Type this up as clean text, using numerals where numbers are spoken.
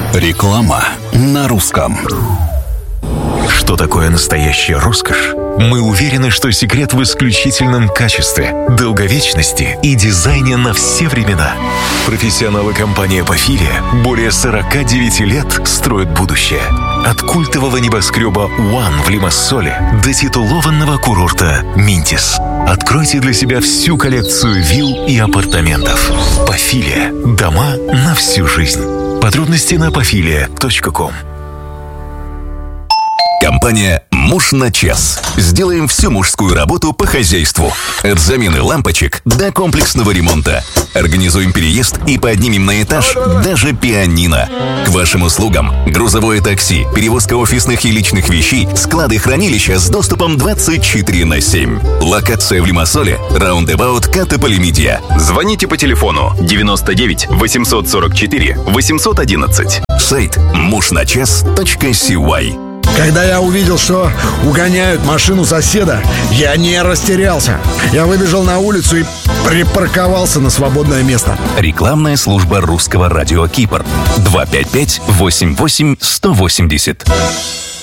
Реклама на русском. Что такое настоящая роскошь? Мы уверены, что секрет в исключительном качестве, долговечности и дизайне на все времена. Профессионалы компании «Апофилия» более 49 лет строят будущее. От культового небоскреба «One» в Лимассоле до титулованного курорта «Минтис». Откройте для себя всю коллекцию вилл и апартаментов. «Апофилия» – дома на всю жизнь. Подробности на apofilия.com. Компания «Муж на час». Сделаем всю мужскую работу по хозяйству. От замены лампочек до комплексного ремонта. Организуем переезд и поднимем на этаж даже пианино. К вашим услугам грузовое такси, перевозка офисных и личных вещей, склады хранилища с доступом 24/7. Локация в Лимассоле, раундэбаут Катополимидия. Звоните по телефону 99 844 811. Сайт мужначас.cy. Когда я увидел, что угоняют машину соседа, я не растерялся. Я выбежал на улицу и припарковался на свободное место. Рекламная служба русского радио Кипр. 255-88-180.